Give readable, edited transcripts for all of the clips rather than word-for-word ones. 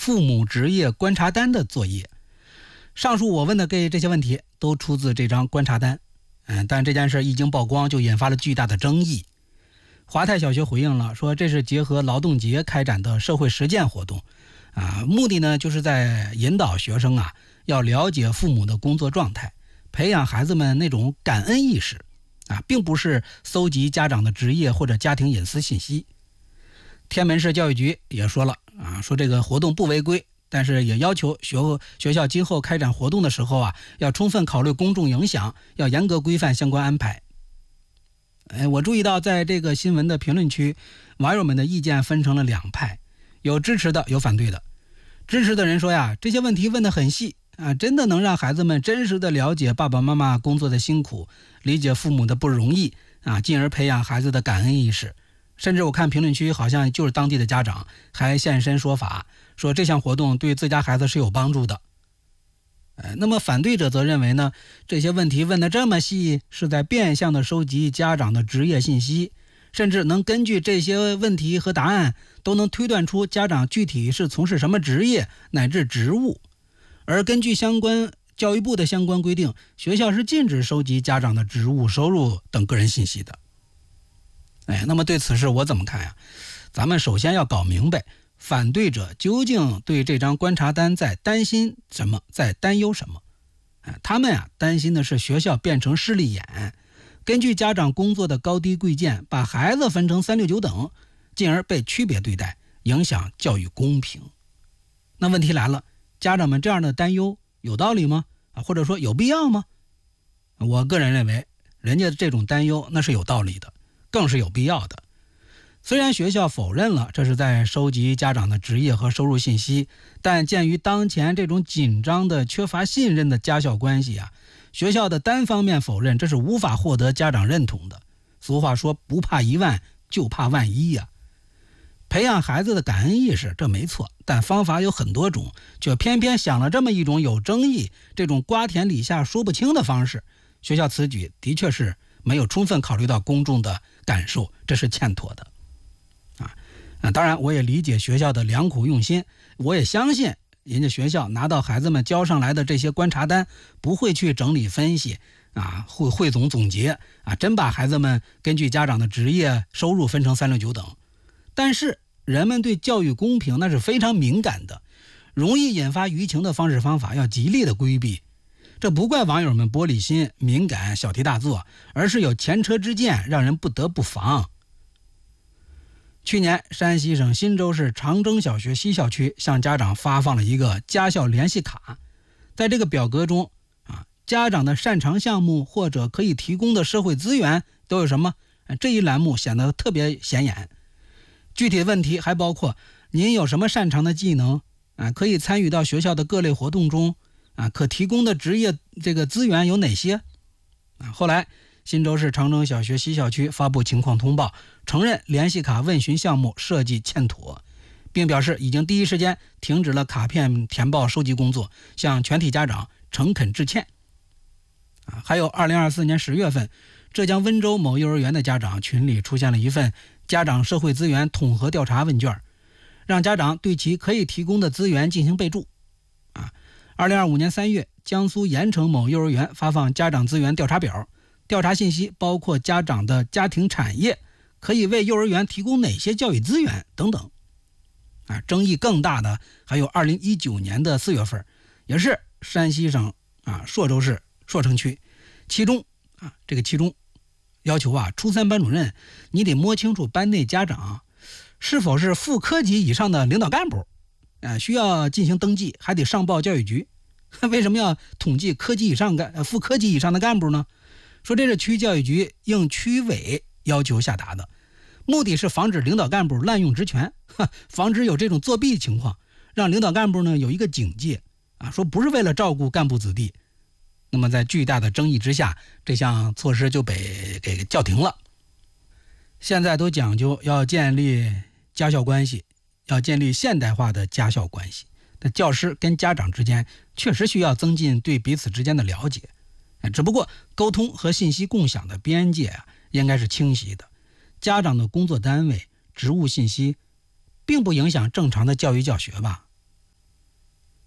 父母职业观察单的作业。上述我问的这些问题都出自这张观察单，但这件事一经曝光就引发了巨大的争议。华泰小学回应了，说这是结合劳动节开展的社会实践活动，目的呢就是在引导学生要了解父母的工作状态，培养孩子们那种感恩意识，并不是搜集家长的职业或者家庭隐私信息。天门市教育局也说了，说这个活动不违规，但是也要求学校今后开展活动的时候要充分考虑公众影响，要严格规范相关安排。我注意到在这个新闻的评论区，网友们的意见分成了两派，有支持的，有反对的。支持的人说这些问题问得很细真的能让孩子们真实的了解爸爸妈妈工作的辛苦，理解父母的不容易进而培养孩子的感恩意识。甚至我看评论区好像就是当地的家长还现身说法，说这项活动对自家孩子是有帮助的。那么反对者则认为呢，这些问题问得这么细，是在变相的收集家长的职业信息，甚至能根据这些问题和答案都能推断出家长具体是从事什么职业乃至职务。而根据教育部的相关规定，学校是禁止收集家长的职务、收入等个人信息的。那么对此事我怎么看呀？咱们首先要搞明白反对者究竟对这张观察单在担心什么，在担忧什么。他们担心的是学校变成势利眼，根据家长工作的高低贵贱把孩子分成3、6、9等，进而被区别对待，影响教育公平。那问题来了，家长们这样的担忧有道理吗？或者说有必要吗？我个人认为人家这种担忧那是有道理的，更是有必要的。虽然学校否认了这是在收集家长的职业和收入信息，但鉴于当前这种紧张的缺乏信任的家校关系学校的单方面否认这是无法获得家长认同的。俗话说不怕1万就怕万一培养孩子的感恩意识这没错，但方法有很多种，却偏偏想了这么一种有争议、这种瓜田李下说不清的方式。学校此举的确是没有充分考虑到公众的感受，这是欠妥的。当然我也理解学校的良苦用心，我也相信人家学校拿到孩子们交上来的这些观察单不会去整理分析汇总总结真把孩子们根据家长的职业收入分成3、6、9等。但是人们对教育公平那是非常敏感的，容易引发舆情的方式方法要极力的规避。这不怪网友们玻璃心、敏感、小题大做，而是有前车之鉴，让人不得不防。去年山西省忻州市长征小学西校区向家长发放了一个家校联系卡，在这个表格中家长的擅长项目或者可以提供的社会资源都有什么？这一栏目显得特别显眼。具体的问题还包括您有什么擅长的技能可以参与到学校的各类活动中可提供的职业这个资源有哪些后来忻州市长征小学西校区发布情况通报，承认联系卡问询项目设计欠妥，并表示已经第一时间停止了卡片填报收集工作，向全体家长诚恳致歉。还有2024年10月份，浙江温州某幼儿园的家长群里出现了一份家长社会资源统合调查问卷，让家长对其可以提供的资源进行备注。2025年3月，江苏盐城某幼儿园发放家长资源调查表，调查信息包括家长的家庭产业，可以为幼儿园提供哪些教育资源等等。争议更大的还有2019年的4月份，也是山西省朔州市朔城区，其中要求初3班主任你得摸清楚班内家长是否是副科级以上的领导干部，需要进行登记，还得上报教育局。为什么要统计副科级以上的干部呢？说这是区教育局应区委要求下达的，目的是防止领导干部滥用职权，防止有这种作弊情况，让领导干部呢有一个警戒说不是为了照顾干部子弟。那么在巨大的争议之下，这项措施就被给叫停了。现在都讲究要建立家校关系，要建立现代化的家校关系，但教师跟家长之间确实需要增进对彼此之间的了解，只不过沟通和信息共享的边界应该是清晰的。家长的工作单位、职务信息并不影响正常的教育教学吧。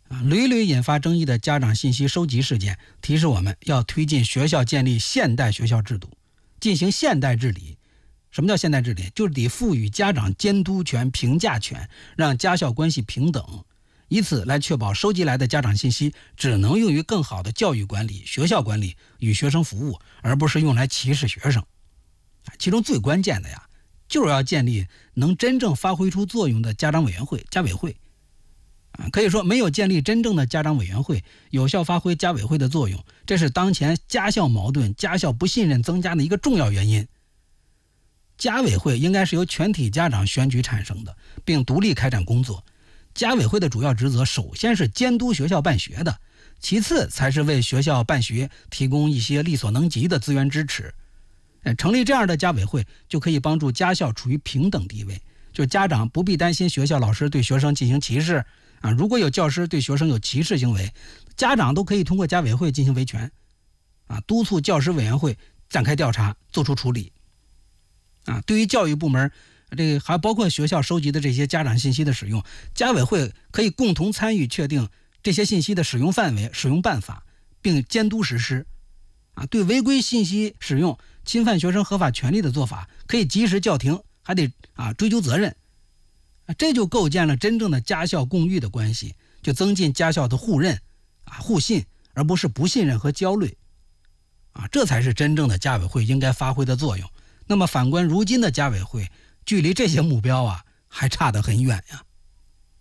屡屡引发争议的家长信息收集事件提示我们要推进学校建立现代学校制度，进行现代治理。什么叫现代治理？就是得赋予家长监督权、评价权，让家校关系平等，以此来确保收集来的家长信息只能用于更好的教育管理、学校管理与学生服务，而不是用来歧视学生。其中最关键的呀，就是要建立能真正发挥出作用的家长委员会、家委会。可以说，没有建立真正的家长委员会，有效发挥家委会的作用，这是当前家校矛盾、家校不信任增加的一个重要原因。家委会应该是由全体家长选举产生的，并独立开展工作。家委会的主要职责首先是监督学校办学的，其次才是为学校办学提供一些力所能及的资源支持。成立这样的家委会，就可以帮助家校处于平等地位，就家长不必担心学校老师对学生进行歧视如果有教师对学生有歧视行为，家长都可以通过家委会进行维权督促教师委员会展开调查，做出处理对于教育部门，还包括学校收集的这些家长信息的使用，家委会可以共同参与确定这些信息的使用范围、使用办法，并监督实施对违规信息使用、侵犯学生合法权利的做法，可以及时叫停，还得追究责任。这就构建了真正的家校共育的关系，就增进家校的互认互信，而不是不信任和焦虑这才是真正的家委会应该发挥的作用。那么反观如今的家委会，距离这些目标还差得很远呀。